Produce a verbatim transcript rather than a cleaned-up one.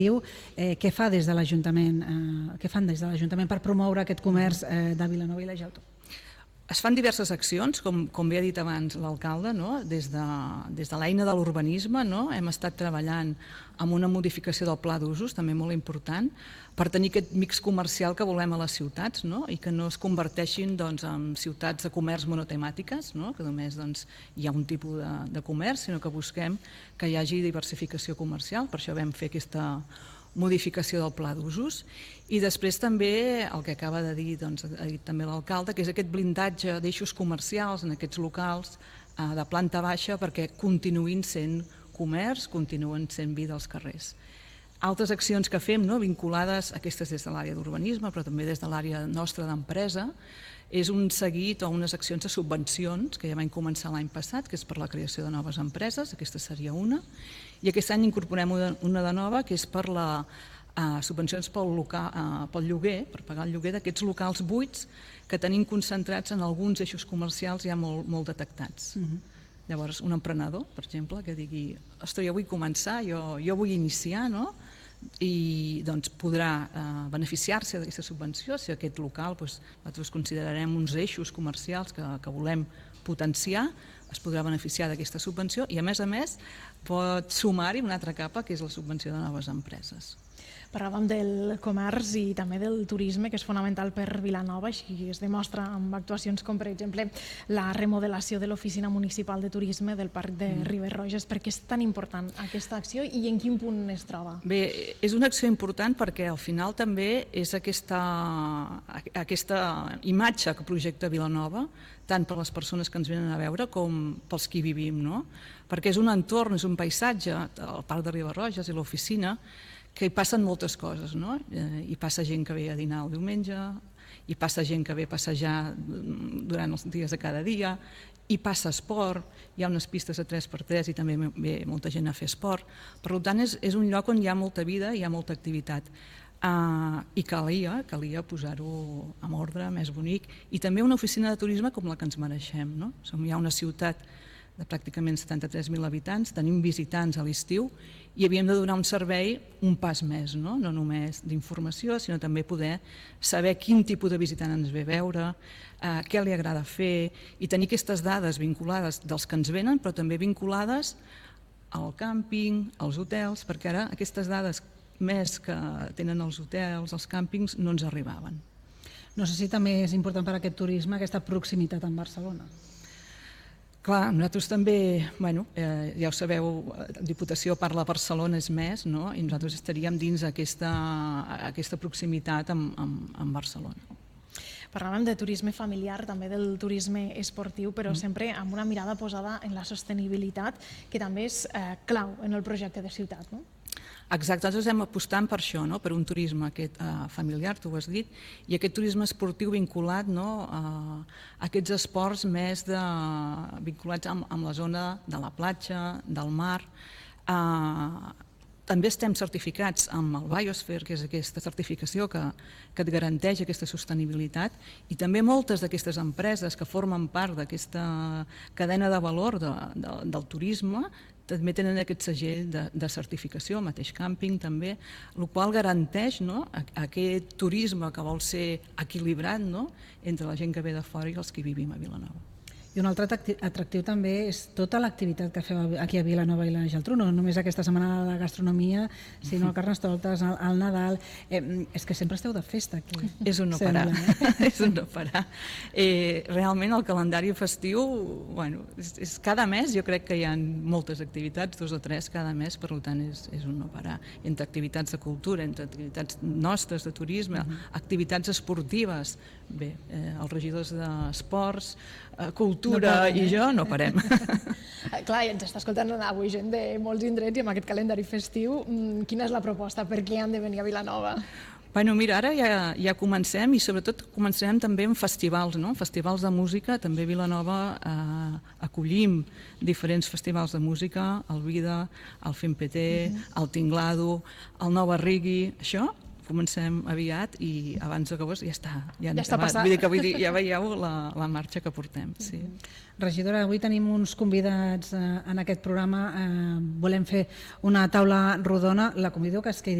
Eh, què fa des de l'Ajuntament, eh, què fan des de l'Ajuntament per promoure aquest comerç eh, de Vilanova i la Geltrú? Es fan diverses accions, com, com bé ha dit abans l'alcalde, no? des de, des de l'eina de l'urbanisme, no? Hem estat treballant amb una modificació del pla d'usos, també molt important, per tenir aquest mix comercial que volem a les ciutats, no? I que no es converteixin doncs, en ciutats de comerç monotemàtiques, no? Que només doncs, hi ha un tipus de, de comerç, sinó que busquem que hi hagi diversificació comercial, per això vam fer aquesta modificació del pla d'usos. I després també el que acaba de dir, doncs, ha dit també l'alcalde, que és aquest blindatge d'eixos comercials en aquests locals eh, de planta baixa perquè continuïn sent comerç, continuen sent vida als carrers. Altres accions que fem, no, vinculades, aquestes des de l'àrea d'urbanisme, però també des de l'àrea nostra d'empresa, és un seguit o unes accions de subvencions que ja vam començar l'any passat, que és per la creació de noves empreses, aquesta seria una, i aquest any incorporem una, una de nova, que és per la uh, subvencions pel, local, uh, pel lloguer, per pagar el lloguer d'aquests locals buits que tenim concentrats en alguns eixos comercials ja molt, molt detectats. Uh-huh. Llavors, un emprenedor, per exemple, que digui, ostres, jo vull començar, jo, jo vull iniciar, no? I doncs, podrà eh, beneficiar-se d'aquesta subvenció si aquest local doncs, nosaltres considerarem uns eixos comercials que, que volem potenciar, es podrà beneficiar d'aquesta subvenció i a més a més pot sumar-hi una altra capa que és la subvenció de noves empreses. Parlàvem del comerç i també del turisme, que és fonamental per Vilanova, així es demostra amb actuacions com, per exemple, la remodelació de l'Oficina Municipal de Turisme del Parc de mm. Riba-roja. Per què és tan important aquesta acció i en quin punt es troba? Bé, és una acció important perquè al final també és aquesta, aquesta imatge que projecta Vilanova, tant per les persones que ens venen a veure com pels qui vivim, no? Perquè és un entorn, és un paisatge, el Parc de Riba-roja i l'oficina, que hi passen moltes coses, no? Hi passa gent que ve a dinar el diumenge, hi passa gent que ve a passejar durant els dies de cada dia, hi passa esport, hi ha unes pistes de tres per tres i també ve molta gent a fer esport. Per tant, és, és un lloc on hi ha molta vida, hi ha molta activitat. Uh, I calia, calia posar-ho en ordre, més bonic, i també una oficina de turisme com la que ens mereixem, no? Som ja una ciutat de pràcticament setanta-tres mil habitants, tenim visitants a l'estiu i havíem de donar un servei un pas més, no, no només d'informació, sinó també poder saber quin tipus de visitant ens ve a veure, eh, què li agrada fer i tenir aquestes dades vinculades dels que ens venen, però també vinculades al càmping, als hotels, perquè ara aquestes dades més que tenen els hotels, els càmpings, no ens arribaven. No sé si també és important per a aquest turisme aquesta proximitat amb Barcelona. Clar, nosaltres també, bueno, eh, ja ho sabeu, Diputació parla Barcelona és més, no? I nosaltres estaríem dins aquesta, aquesta proximitat amb, amb, amb Barcelona. Parlàvem de turisme familiar, també del turisme esportiu, però mm. sempre amb una mirada posada en la sostenibilitat, que també és eh, clau en el projecte de ciutat, no? Exacte, nosaltres estem apostant per això, no? Per un turisme aquest, uh, familiar, tu ho has dit, i aquest turisme esportiu vinculat, no? uh, a aquests esports més de, vinculats amb, amb la zona de la platja, del mar. Uh, també estem certificats amb el Biosphere, que és aquesta certificació que, que et garanteix aquesta sostenibilitat, i també moltes d'aquestes empreses que formen part d'aquesta cadena de valor de, de, del turisme també tenen aquest segell de, de certificació, el mateix càmping també, el qual garanteix, no, aquest turisme que vol ser equilibrat, no, entre la gent que ve de fora i els que vivim a Vilanova. I un altre atractiu també és tota l'activitat que feu aquí a Vilanova i la Geltrú, no només aquesta setmana de gastronomia, sinó el Carnestoltes, el, el Nadal. Eh, és que sempre esteu de festa aquí. És un no parar. Sembla, eh? És un no parar. Eh, realment el calendari festiu, bueno, és, és cada mes jo crec que hi ha moltes activitats, dos o tres cada mes, per tant és, és un no parar. Entre activitats de cultura, entre activitats nostres de turisme, uh-huh. activitats esportives, bé, eh, els regidors d'esports, eh, cultura, no parem, eh? I jo no parem. Clar, ens està escoltant avui gent de molts indrets i amb aquest calendari festiu, quina és la proposta? Per què han de venir a Vilanova? Bueno, mira, ara ja, ja comencem i sobretot començarem també amb festivals, no? Festivals de música, també a Vilanova eh, acollim diferents festivals de música, el Vida, el Fem P T, uh-huh. el Tinglado, el Nova Rigui, això comencem aviat i abans d'agost ja està, ja, ja està passat. Vull dir que vull dir, ja veieu la, la marxa que portem. Sí. Regidora, avui tenim uns convidats eh, en aquest programa, eh, volem fer una taula rodona, la convido que es quedi